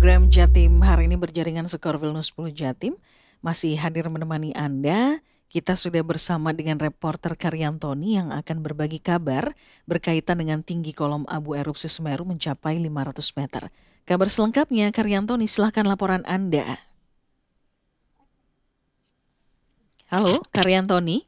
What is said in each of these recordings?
program Jatim hari ini berjaringan Sekorwil 10 Jatim masih hadir menemani Anda. Kita sudah bersama dengan reporter Karyantoni yang akan berbagi kabar berkaitan dengan tinggi kolom abu erupsi Semeru mencapai 500 meter. Kabar selengkapnya Karyantoni, silahkan laporan Anda. Halo Karyantoni.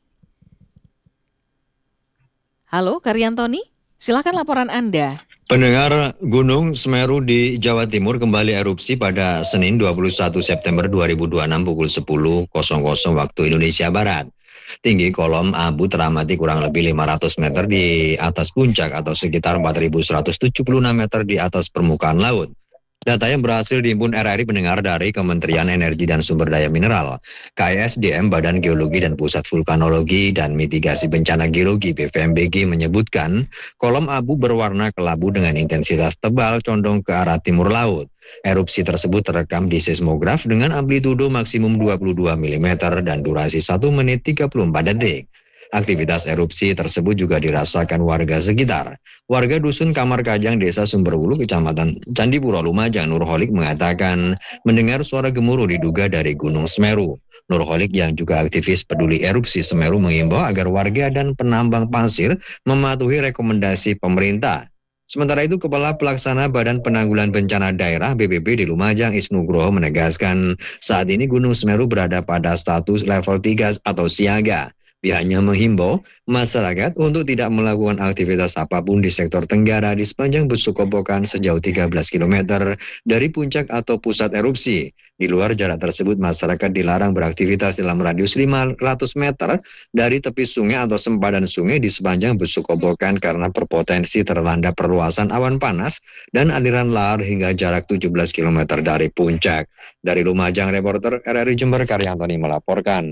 Halo Karyantoni, silahkan laporan Anda. Pendengar, Gunung Semeru di Jawa Timur kembali erupsi pada Senin 21 September 2026 pukul 10.00 waktu Indonesia Barat. Tinggi kolom abu teramati kurang lebih 500 meter di atas puncak atau sekitar 4.176 meter di atas permukaan laut. Data yang berhasil dihimpun RRI pendengar dari Kementerian Energi dan Sumber Daya Mineral, KSDM Badan Geologi dan Pusat Vulkanologi dan Mitigasi Bencana Geologi BVMBG menyebutkan kolom abu berwarna kelabu dengan intensitas tebal condong ke arah timur laut. Erupsi tersebut terekam di seismograf dengan amplitudo maksimum 22 mm dan durasi 1 menit 34 detik. Aktivitas erupsi tersebut juga dirasakan warga sekitar. Warga Dusun Kamar Kajang, Desa Sumberwulu, Kecamatan Candipuro, Lumajang, Nurholik mengatakan mendengar suara gemuruh diduga dari Gunung Semeru. Nurholik yang juga aktivis peduli erupsi Semeru mengimbau agar warga dan penambang pasir mematuhi rekomendasi pemerintah. Sementara itu, Kepala Pelaksana Badan Penanggulangan Bencana Daerah BPBD Lumajang Isnugroho menegaskan saat ini Gunung Semeru berada pada status level 3 atau siaga. Pihaknya menghimbau masyarakat untuk tidak melakukan aktivitas apapun di sektor Tenggara di sepanjang Besuk Kobokan sejauh 13 km dari puncak atau pusat erupsi. Di luar jarak tersebut, masyarakat dilarang beraktivitas dalam radius 500 meter dari tepi sungai atau sempadan sungai di sepanjang Besuk Kobokan karena berpotensi terlanda perluasan awan panas dan aliran lahar hingga jarak 17 km dari puncak. Dari Lumajang, reporter RRI Jember Karyantoni melaporkan.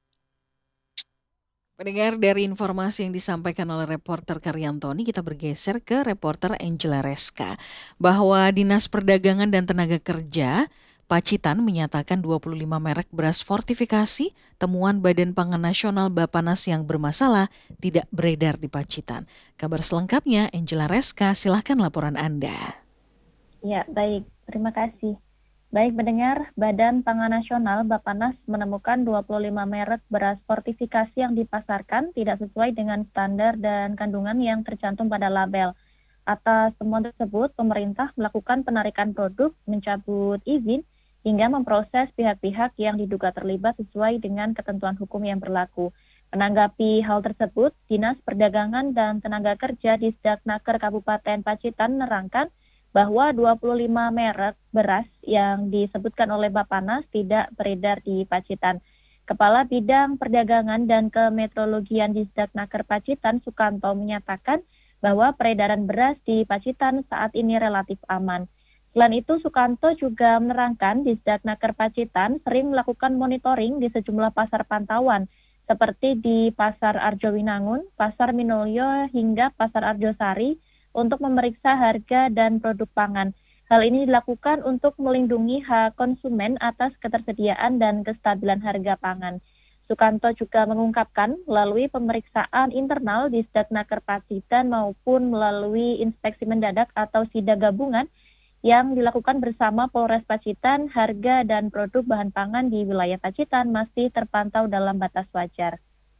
Pendengar, dari informasi yang disampaikan oleh reporter Karyantoni, kita bergeser ke reporter Angela Reska. Bahwa Dinas Perdagangan dan Tenaga Kerja Pacitan menyatakan 25 merek beras fortifikasi temuan Badan Pangan Nasional Bappenas yang bermasalah tidak beredar di Pacitan. Kabar selengkapnya, Angela Reska, silahkan laporan Anda. Ya, baik. Terima kasih. Baik pendengar, Badan Pangan Nasional Bappenas menemukan 25 merek beras fortifikasi yang dipasarkan tidak sesuai dengan standar dan kandungan yang tercantum pada label. Atas temuan tersebut, pemerintah melakukan penarikan produk, mencabut izin, hingga memproses pihak-pihak yang diduga terlibat sesuai dengan ketentuan hukum yang berlaku. Menanggapi hal tersebut, Dinas Perdagangan dan Tenaga Kerja di Disdaknaker Kabupaten Pacitan menerangkan bahwa 25 merek beras yang disebutkan oleh Bappenas tidak beredar di Pacitan. Kepala Bidang Perdagangan dan Kemetrologian Disdaknaker Pacitan, Sukanto, menyatakan bahwa peredaran beras di Pacitan saat ini relatif aman. Selain itu, Sukanto juga menerangkan Disdaknaker Pacitan sering melakukan monitoring di sejumlah pasar pantauan, seperti di Pasar Arjowinangun, Pasar Minulyo, hingga Pasar Arjosari, untuk memeriksa harga dan produk pangan. Hal ini dilakukan untuk melindungi hak konsumen atas ketersediaan dan kestabilan harga pangan. Sukanto juga mengungkapkan melalui pemeriksaan internal di Disdaknaker Pacitan maupun melalui inspeksi mendadak atau SIDA gabungan yang dilakukan bersama Polres Pacitan, harga dan produk bahan pangan di wilayah Pacitan masih terpantau dalam batas wajar.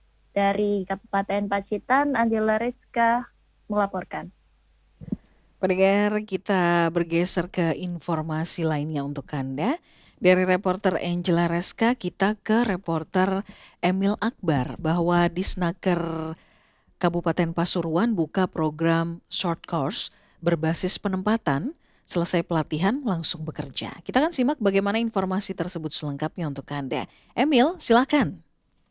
Dari Kabupaten Pacitan, Angela Reska melaporkan. Pendengar, kita bergeser ke informasi lainnya untuk Anda. Dari reporter Angela Reska, kita ke reporter Emil Akbar, bahwa Disnaker Kabupaten Pasuruan buka program short course berbasis penempatan, selesai pelatihan langsung bekerja. Kita akan simak bagaimana informasi tersebut selengkapnya untuk Anda. Emil, silakan.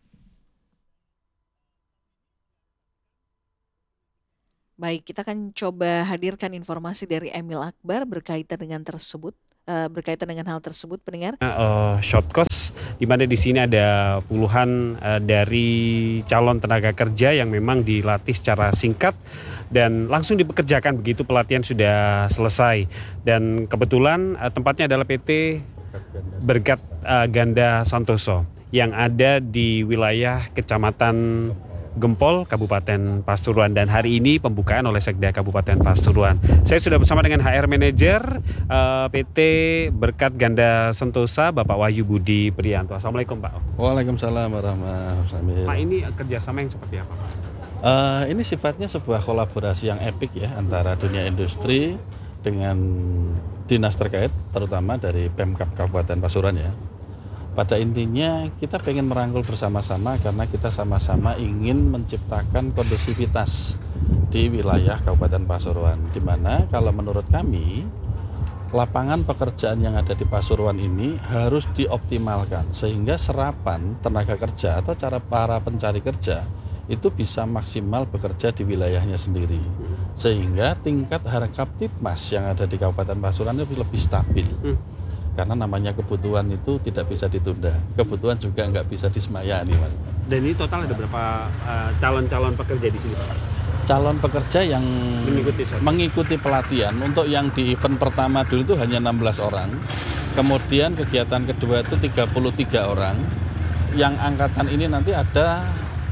Baik, kita akan coba hadirkan informasi dari Emil Akbar berkaitan dengan hal tersebut, pendengar. Short course, di mana di sini ada puluhan dari calon tenaga kerja yang memang dilatih secara singkat dan langsung dipekerjakan begitu pelatihan sudah selesai. Dan kebetulan tempatnya adalah PT Bergat Ganda Santoso yang ada di wilayah Kecamatan Gempol, Kabupaten Pasuruan. Dan hari ini pembukaan oleh Sekda Kabupaten Pasuruan. Saya sudah bersama dengan HR Manager PT Berkat Ganda Sentosa, Bapak Wahyu Budi Priyanto. Assalamualaikum Pak. Waalaikumsalam warahmatullahi wabarakatuh. Pak, ini kerjasama yang seperti apa Pak? Ini sifatnya sebuah kolaborasi yang epik ya antara dunia industri dengan dinas terkait, terutama dari Pemkab Kabupaten Pasuruan ya. Pada intinya kita pengen merangkul bersama-sama karena kita sama-sama ingin menciptakan kondusivitas di wilayah Kabupaten Pasuruan, di mana kalau menurut kami lapangan pekerjaan yang ada di Pasuruan ini harus dioptimalkan sehingga serapan tenaga kerja atau cara para pencari kerja itu bisa maksimal bekerja di wilayahnya sendiri, sehingga tingkat harkaptipmas yang ada di Kabupaten Pasuruan itu lebih stabil. Karena namanya kebutuhan itu tidak bisa ditunda, kebutuhan juga nggak bisa disemayani, Mas. Dan ini total ada berapa calon-calon pekerja di sini Pak? Calon pekerja yang Mengikuti pelatihan untuk yang di event pertama dulu itu hanya 16 orang, kemudian kegiatan kedua itu 33 orang, yang angkatan ini nanti ada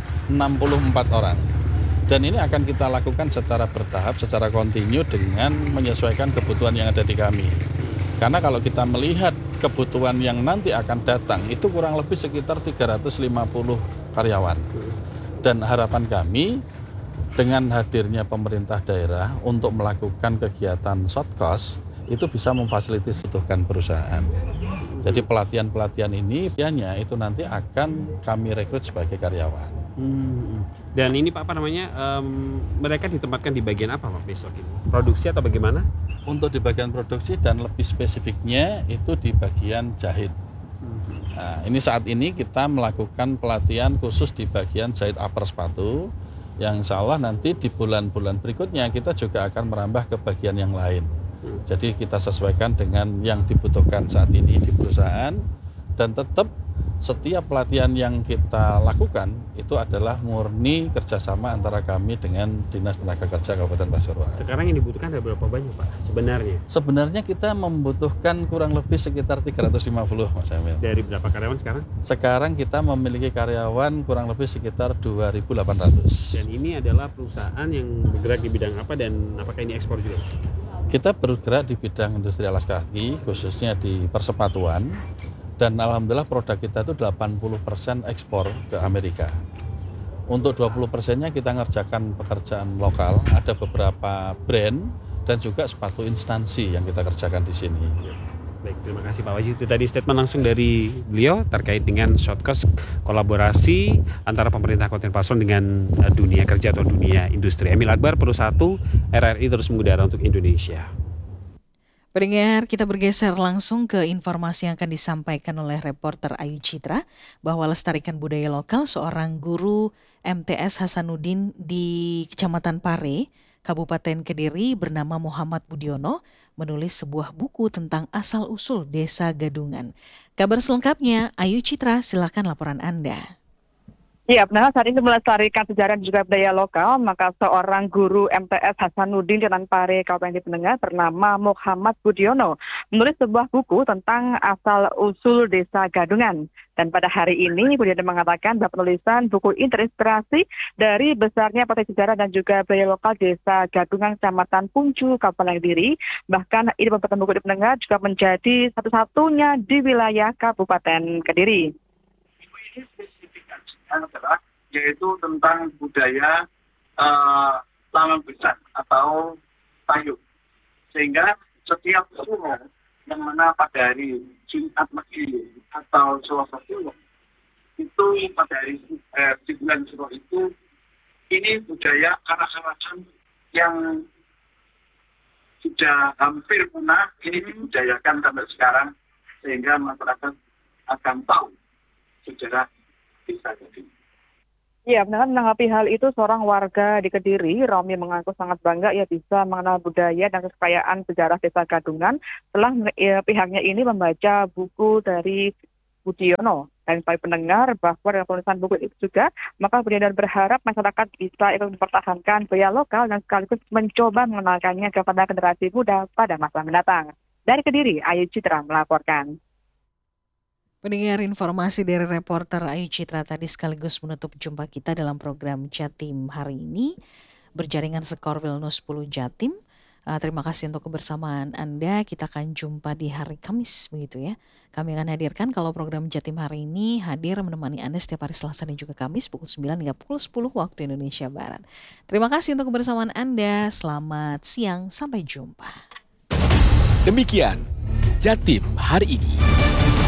64 orang. Dan ini akan kita lakukan secara bertahap, secara kontinu dengan menyesuaikan kebutuhan yang ada di kami. Karena kalau kita melihat kebutuhan yang nanti akan datang itu kurang lebih sekitar 350 karyawan. Dan harapan kami dengan hadirnya pemerintah daerah untuk melakukan kegiatan short cost itu bisa memfasilitasi perusahaan. Jadi pelatihan-pelatihan ini biasanya itu nanti akan kami rekrut sebagai karyawan. Dan ini Pak, mereka ditempatkan di bagian apa Pak besok ini? Produksi atau bagaimana? Untuk di bagian produksi dan lebih spesifiknya itu di bagian jahit. Nah, ini saat ini kita melakukan pelatihan khusus di bagian jahit upper sepatu, yang insya Allah nanti di bulan-bulan berikutnya kita juga akan merambah ke bagian yang lain. Jadi kita sesuaikan dengan yang dibutuhkan saat ini di perusahaan, dan tetap setiap pelatihan yang kita lakukan itu adalah murni kerjasama antara kami dengan Dinas Tenaga Kerja Kabupaten Pasuruan. Sekarang yang dibutuhkan ada berapa banyak Pak sebenarnya? Sebenarnya kita membutuhkan kurang lebih sekitar 350 Mas Emil. Dari berapa karyawan sekarang? Sekarang kita memiliki karyawan kurang lebih sekitar 2.800. Dan ini adalah perusahaan yang bergerak di bidang apa dan apakah ini ekspor juga? Kita bergerak di bidang industri alas kaki, khususnya di persepatuan. Dan alhamdulillah produk kita itu 80% ekspor ke Amerika. Untuk 20%-nya kita ngerjakan pekerjaan lokal, ada beberapa brand dan juga sepatu instansi yang kita kerjakan di sini. Baik, terima kasih Pak Wahyu. Itu tadi statement langsung dari beliau terkait dengan short cost kolaborasi antara pemerintah Kabupaten Pasuruan dengan dunia kerja atau dunia industri. Emil Akbar, Pro 1, RRI terus mengudara untuk Indonesia. Pendengar, kita bergeser langsung ke informasi yang akan disampaikan oleh reporter Ayu Citra bahwa lestarikan budaya lokal, seorang guru MTS Hasanuddin di Kecamatan Pare, Kabupaten Kediri bernama Muhammad Budiono menulis sebuah buku tentang asal-usul Desa Gadungan. Kabar selengkapnya, Ayu Citra, silakan laporan Anda. Ya, benar. Saat ini melestarikan sejarah dan juga budaya lokal, maka seorang guru MTS Hasanuddin di Pare, Kabupaten Pendengar bernama Muhammad Budiono menulis sebuah buku tentang asal-usul Desa Gadungan. Dan pada hari ini, Budiono mengatakan bahwa penulisan buku ini terinspirasi dari besarnya potensi sejarah dan juga budaya lokal Desa Gadungan, Kecamatan Puncu, Kabupaten Kediri. Bahkan ide pembuatan buku di Pendengar juga menjadi satu-satunya di wilayah Kabupaten Kediri. Adalah yaitu tentang budaya Langang Besar atau Tayub, sehingga setiap suro yang mana pada hari Jumat Pagi atau Selasa Suro itu pada hari di bulan Suro itu ini budaya anak-anakan yang sudah hampir punah ini dibudayakan sampai sekarang sehingga masyarakat akan tahu sejarah. Ya, benar, menanggapi hal itu, seorang warga di Kediri, Romi, mengaku sangat bangga ia bisa mengenal budaya dan kekayaan sejarah Desa Gadungan setelah pihaknya ini membaca buku dari Budiono. Dan para pendengar bahwa dengan penulisan buku itu juga, maka Budiono berharap masyarakat bisa ikut mempertahankan budaya lokal dan sekaligus mencoba mengenalkannya kepada generasi muda pada masa mendatang. Dari Kediri, Ayu Citra melaporkan. Pendengar, informasi dari reporter Ayu Citra tadi sekaligus menutup jumpa kita dalam program Jatim hari ini. Berjaringan skor Wilno 10 Jatim. Terima kasih untuk kebersamaan Anda. Kita akan jumpa di hari Kamis begitu ya. Kami akan hadirkan kalau program Jatim hari ini hadir menemani Anda setiap hari Selasa dan juga Kamis pukul 9 hingga pukul 10 waktu Indonesia Barat. Terima kasih untuk kebersamaan Anda. Selamat siang, sampai jumpa. Demikian Jatim hari ini.